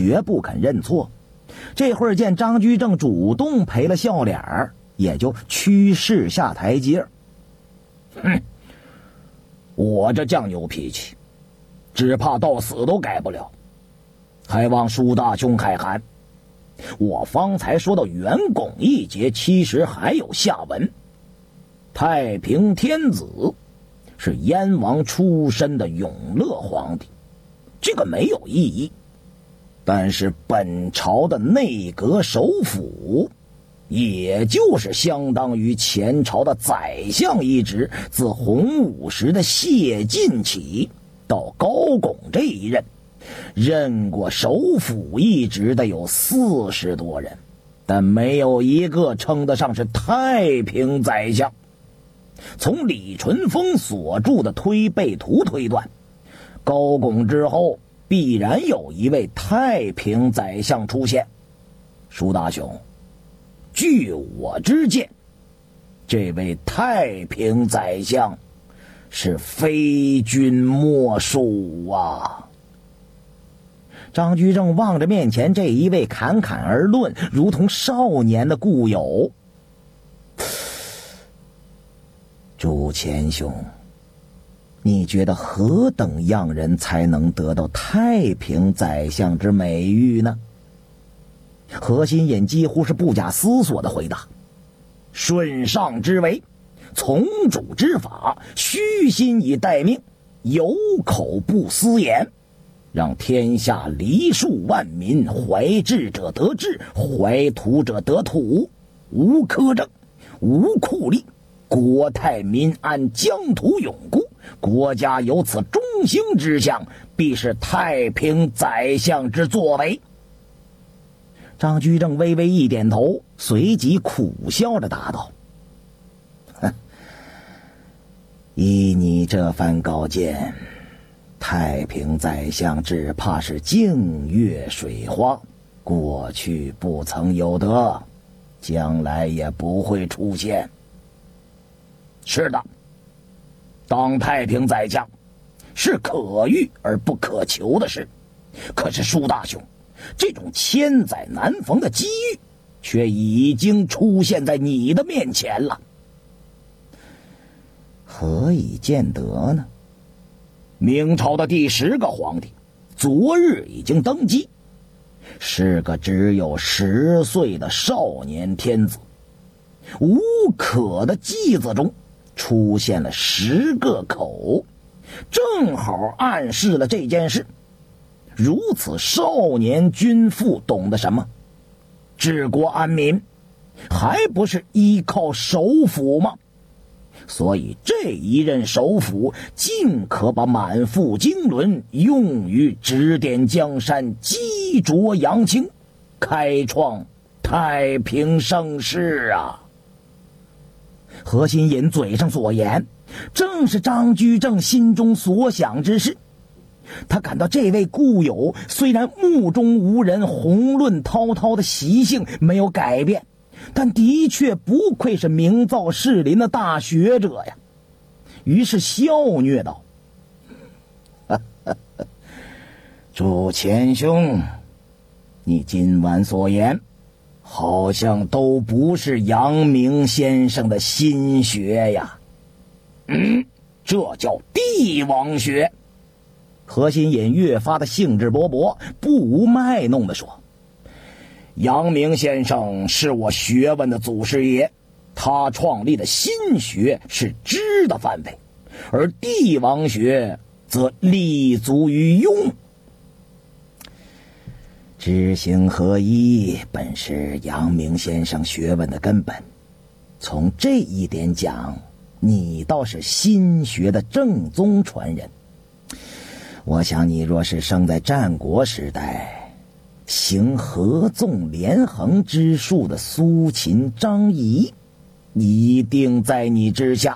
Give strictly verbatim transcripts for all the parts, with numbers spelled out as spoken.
绝不肯认错。这会儿见张居正主动赔了笑脸儿，也就屈势下台阶。 哼，我这犟牛脾气，只怕到死都改不了，还望舒大兄开涵。我方才说到袁拱一节，其实还有下文。太平天子是燕王出身的永乐皇帝，这个没有异议。但是本朝的内阁首辅，也就是相当于前朝的宰相一职，自洪武时的谢晋起到高拱这一任，任过首辅一职的有四十多人，但没有一个称得上是太平宰相。从李淳风所著的推背图推断，高拱之后必然有一位太平宰相出现。舒大兄，据我之见，这位太平宰相是非君莫属啊。 张居正望着面前这一位侃侃而论如同少年的故友，朱谦兄，你觉得何等样人才能得到太平宰相之美誉呢？何心隐几乎是不假思索的回答： 顺上之为，从主之法，虚心以待命，有口不私言，让天下梨树万民，怀智者得智，怀土者得土，无苛政，无酷吏，国泰民安，疆土永固，国家有此中兴之象，必是太平宰相之作为。 张居正微微一点头，随即苦笑着答道：依你这番高见，太平宰相只怕是静月水花，过去不曾有得，将来也不会出现。 是的，当太平宰相是可遇而不可求的事，可是舒大兄，这种千载难逢的机遇却已经出现在你的面前了。 何以见得呢？ 明朝的第十个皇帝昨日已经登基，是个只有十岁的少年天子。无可的记字中出现了十个口，正好暗示了这件事。如此少年君父懂得什么？治国安民，还不是依靠首辅吗？所以这一任首辅尽可把满腹经纶用于指点江山，激浊扬清，开创太平盛世啊。 何心隐嘴上所言，正是张居正心中所想之事。他感到这位故友虽然目中无人，宏论滔滔的习性没有改变，但的确不愧是名噪士林的大学者呀。于是笑谑道： 朱谦兄，你今晚所言好像都不是阳明先生的心学呀。嗯，这叫帝王学。 何心隐越发的兴致勃勃，不无卖弄地说： 阳明先生是我学问的祖师爷，他创立的心学是知的范围，而帝王学则立足于庸。 知行合一本是阳明先生学问的根本，从这一点讲，你倒是心学的正宗传人。我想你若是生在战国时代，行合纵连横之术的苏秦、张仪一定在你之下。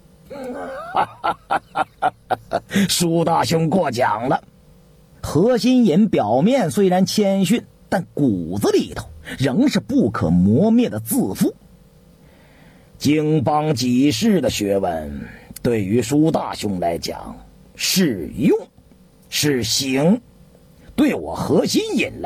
舒大兄过奖了。 何心隐表面虽然谦逊，但骨子里头仍是不可磨灭的自负。 经邦济世的学问对于舒大兄来讲是用是行，对我何心隐来